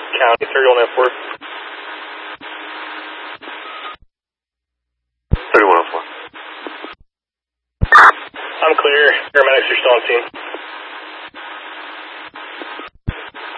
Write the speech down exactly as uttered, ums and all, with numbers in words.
County, thirty-one oh four. thirty-one oh four. I'm clear. Paramedics are still on scene.